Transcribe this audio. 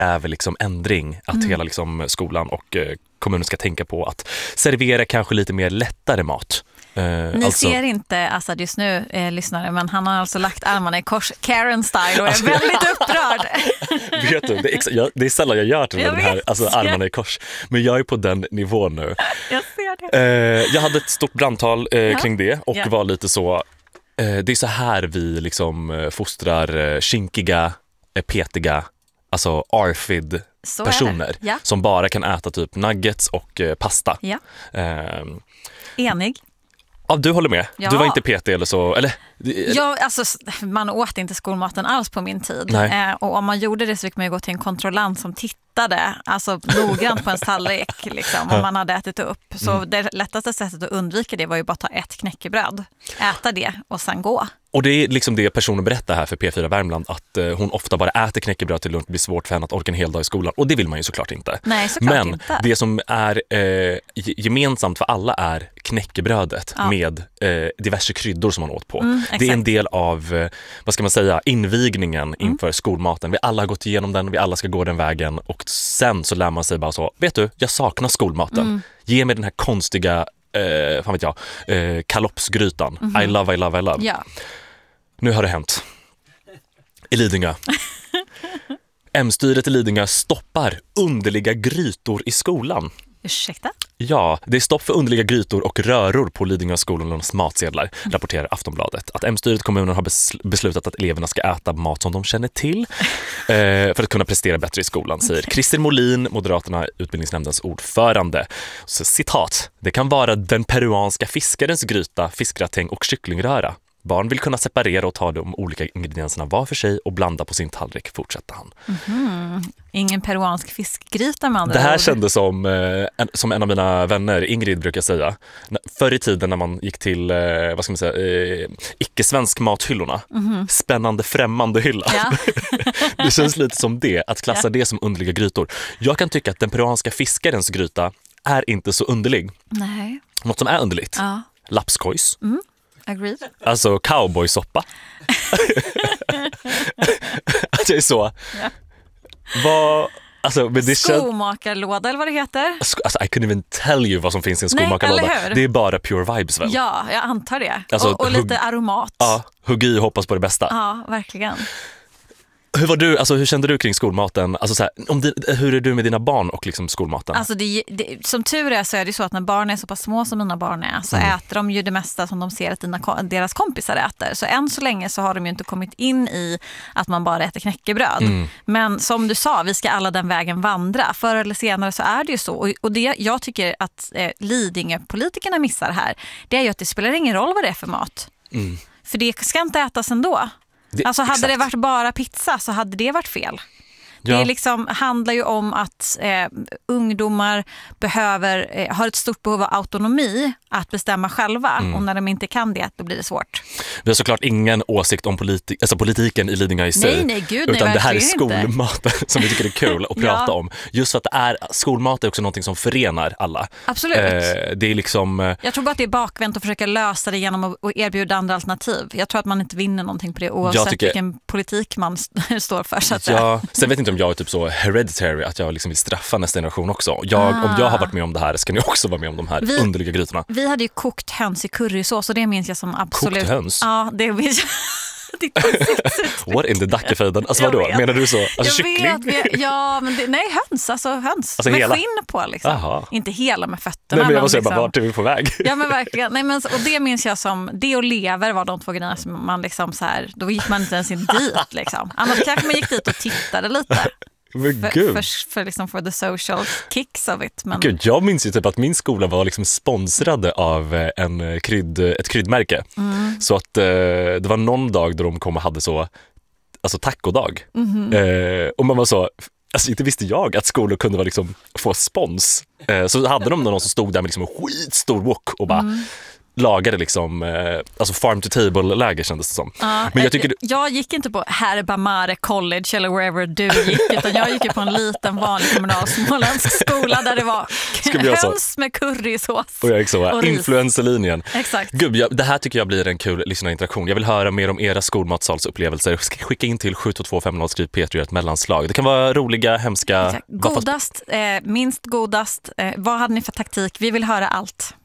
är väl liksom ändring. Att hela liksom skolan och kommunen ska tänka på att servera kanske lite mer lättare mat. Ni ser inte Assad just nu, lyssnare, men han har alltså lagt armarna i kors Karen-style och är väldigt upprörd. Vet du, det är sällan jag gör det med den här armarna i kors. Men jag är på den nivån nu. Jag ser det. Jag hade ett stort brandtal kring det och var lite så... det är så här vi liksom fostrar kinkiga, petiga, alltså ARFID-personer som bara kan äta typ nuggets och pasta. Ja. Enig. Ja, du håller med. Ja. Du var inte PT eller så, eller? Ja, alltså man åt inte skolmaten alls på min tid. Och om man gjorde det så fick man ju gå till en kontrollant som tittade alltså noggrant på ens tallrik liksom, om man hade ätit upp. Så det lättaste sättet att undvika det var ju bara att ta ett knäckebröd, äta det och sen gå. Och det är liksom det personen berättar här för P4 Värmland, att hon ofta bara äter knäckebröd till lunch, blir svårt för henne att orka en hel dag i skolan. Och det vill man ju såklart inte. Nej, såklart men inte. Det som är gemensamt för alla är knäckebrödet med diverse kryddor som man åt på. Det är en del av, vad ska man säga, invigningen inför skolmaten. Vi alla har gått igenom den, vi alla ska gå den vägen. Och sen så lär man sig bara så, vet du, jag saknar skolmaten. Ge mig den här konstiga kalopsgrytan. I love. Ja. Nu har det hänt. I Lidingö. M-styret i Lidingö stoppar underliga grytor i skolan. Ursäkta? Ja, det är stopp för underliga grytor och röror på Lidingö-skolornas matsedlar, rapporterar Aftonbladet. Att M-styret kommunen har beslutat att eleverna ska äta mat som de känner till för att kunna prestera bättre i skolan, säger Christer Molin, Moderaterna, utbildningsnämndens ordförande. Så, citat, det kan vara den peruanska fiskarens gryta, fiskgratäng och kycklingröra. Barn vill kunna separera och ta de olika ingredienserna var för sig och blanda på sin tallrik, fortsätter han. Ingen peruansk fiskgryta med andra Det här ord. kändes som en av mina vänner, Ingrid, brukar säga. Förr i tiden när man gick till icke-svensk mathyllorna. Spännande främmande hylla. Ja. Det känns lite som det, att klassa det som underliga grytor. Jag kan tycka att den peruanska fiskarens gryta är inte så underlig. Nej. Något som är underligt. Lapskojs. Agreed. Alltså cowboysoppa. Att jag är så. Vad... Alltså, men det skomakarlåda eller vad det heter. Alltså, I couldn't even tell you vad som finns i en skomakarlåda. Det är bara pure vibes väl? Ja, jag antar det. Alltså, och lite aromat. Ja, hugg i och hoppas på det bästa. Ja, verkligen. Hur kände du kring skolmaten? Alltså så här, hur är du med dina barn och liksom skolmaten? Alltså som tur är så är det så att när barn är så pass små som mina barn är så äter de ju det mesta som de ser att deras kompisar äter. Så än så länge så har de ju inte kommit in i att man bara äter knäckebröd. Men som du sa, vi ska alla den vägen vandra. Förr eller senare så är det ju så. Och det jag tycker att Lidingö-politikerna missar här, det är ju att det spelar ingen roll vad det är för mat. För det ska inte ätas ändå. Alltså hade det varit bara pizza så hade det varit fel. Det liksom handlar ju om att ungdomar har ett stort behov av autonomi att bestämma själva. Och när de inte kan det, då blir det svårt. Vi har såklart ingen åsikt om politiken i Lidingö i sig. Nej, gud, utan det här är skolmaten som vi tycker är kul att prata om. Just för att skolmat är också någonting som förenar alla. Absolut. Det är liksom... Jag tror bara att det är bakvänt att försöka lösa det genom att erbjuda andra alternativ. Jag tror att man inte vinner någonting på det oavsett vilken politik man står för. Så att sen vet inte om jag är typ så hereditary att jag liksom vill straffa nästa generation också. Om jag har varit med om det här ska ni också vara med om de här underliga grytorna. Vi hade ju kokt höns i currysås och det minns jag som absolut... Kokt höns? Ja, det minns jag. What in the Dackefejden? Alltså vadå? Menar du så? Alltså kyckling? Nej, höns. Alltså med hela? Skinn på liksom. Aha. Inte hela med fötterna. Nej, men jag måste liksom... bara, vart är vi på väg? Ja, men verkligen. Nej, men, och det minns jag som, det och lever var de två grejerna som man liksom så här, då gick man inte ens in dit liksom. Annars kanske man gick dit och tittade lite. För the social kicks of it. Men... Gud, jag minns ju typ att min skola var liksom sponsrade av ett kryddmärke. Så att det var någon dag då de kom och hade så, alltså tacodag. Och man var så, alltså inte visste jag att skolor kunde vara liksom, få spons. Så hade de någon som stod där med liksom en skitstor wok och bara lagade liksom, alltså farm to table läge kändes det som. Men jag gick inte på Herbamare College eller wherever du gick, utan jag gick på en liten vanlig kommunal småländsk skola där det var Ska vi göra så? Höns med currysås. Och jag är så och ris. influencerlinjen. Exakt. Gud, det här tycker jag blir en kul lyssnarinteraktion. Jag vill höra mer om era skolmatsalsupplevelser. Skicka in till 72250, skriv P3 och ett mellanslag. Det kan vara roliga, hemska... Godast, minst godast. Vad hade ni för taktik? Vi vill höra allt.